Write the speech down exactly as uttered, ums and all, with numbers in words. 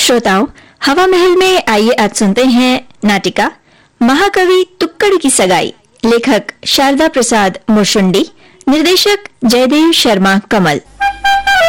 श्रोताओं, हवा महल में आइए आज सुनते हैं नाटिका महाकवि तुक्कड़ की सगाई। लेखक शारदा प्रसाद मुर्शुंडी, निर्देशक जयदेव शर्मा कमल।